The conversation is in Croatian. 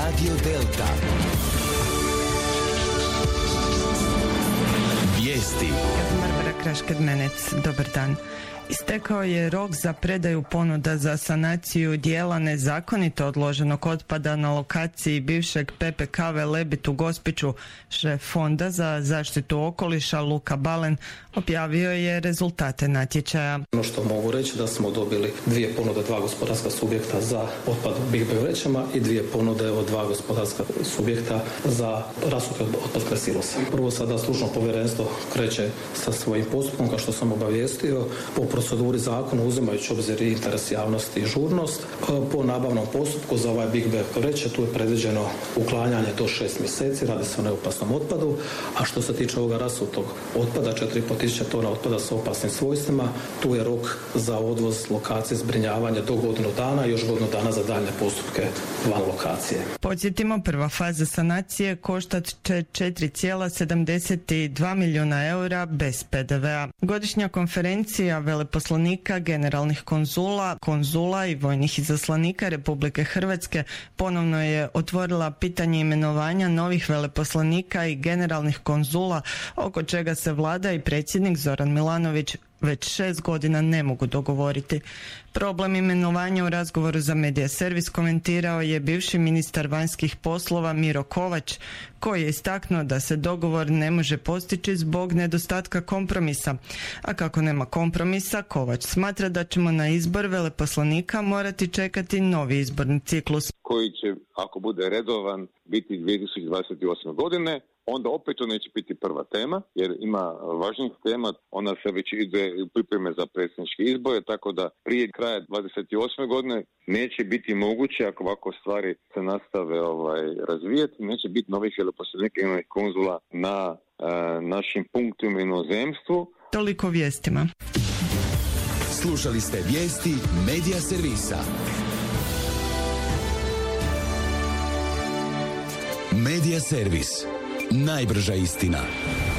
Radio Delta. Vijesti. Barbara Krašked-Menec, dobar dan. Istekao je rok za predaju ponuda za sanaciju dijela nezakonito odloženog otpada na lokaciji bivšeg PPK Velebit u Gospiću. Šef Fonda za zaštitu okoliša Luka Balen objavio je rezultate natječaja. Ono što mogu reći da smo dobili 2 ponude, 2 gospodarska subjekta za otpad u Big Bay vrećama i 2 ponude od 2 gospodarska subjekta za rasuti otpad kraj silosa. Prvo sada stručno povjerenstvo kreće sa svojim postupkom, kao što sam obavijestio, po proceduri zakona uzimajući obzir i interes javnosti i žurnost. Po nabavnom postupku za ovaj Big Bay vreće tu je predviđeno uklanjanje do 6 mjeseci, radi se o neopasnom otpadu, a što se tiče ovoga rasutog otpada, 4.500 tona otpada sa opasnim svojstvima, tu je rok za odvoz lokacije zbrinjavanja do godinu dana i još godinu dana za daljne postupke van lokacije. Podsjetimo, prva faza sanacije koštat će 4,72 milijuna eura bez PDV-a. Godišnja konferencija veleposlanika, generalnih konzula i vojnih izaslanika Republike Hrvatske ponovno je otvorila pitanje imenovanja novih veleposlanika i generalnih konzula, oko čega se vlada i predsjednik Zoran Milanović već 6 godina ne mogu dogovoriti. Problem imenovanja u razgovoru za Medija Servis komentirao je bivši ministar vanjskih poslova Miro Kovač, koji je istaknuo da se dogovor ne može postići zbog nedostatka kompromisa. A kako nema kompromisa, Kovač smatra da ćemo na izbor veleposlanika morati čekati novi izborni ciklus. Koji će, ako bude redovan, biti 2028. godine. Onda opet to neće biti prva tema, jer ima važnih tema, ona se već ide u pripreme za predsjedničke izbore, tako da prije kraja 28. godine neće biti moguće, ako ovako stvari se nastave razvijati, neće biti novih veleposlanika i novih konzula na našim punktima inozemstvu. Toliko vijestima. Slušali ste vijesti Medija Servisa. Medija Servis. Najbrža istina.